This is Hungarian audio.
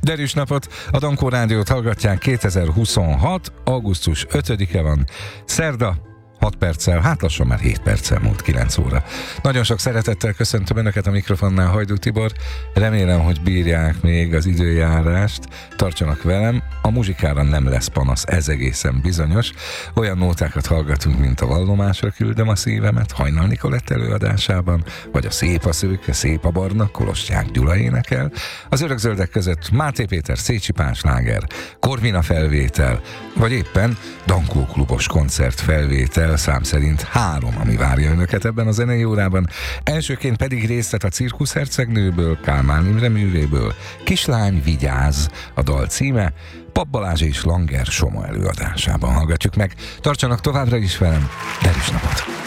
Derűs napot, a Dankó Rádiót hallgatják, 2026. augusztus 5-e van, szerda, 6 perccel, hát lassan már 7 perccel múlt 9 óra. Nagyon sok szeretettel köszöntöm Önöket a mikrofonnál, Hajdú Tibor. Remélem, hogy bírják még az időjárást, tartsanak velem. A muzsikára nem lesz panasz, ez egészen bizonyos. Olyan nótákat hallgatunk, mint a Vallomásra küldöm a szívemet, Hajnal Nikolett előadásában, vagy a Szép a szőke, szép a barna, Kolossyák Gyula énekel. Az örökzöldek között Máté Péter Szécsi Pál sláger, Korvina felvétel, vagy éppen Dankó klubos koncert felvétel, szám szerint 3, ami várja Önöket ebben a zenei órában. Elsőként pedig részlet a Cirkuszhercegnőből, Kálmán Imre művéből, Kislány vigyázz, a dal címe, Papp Balázs és Langer Soma előadásában hallgatjuk meg. Tartsanak továbbra is velem, derűs napot!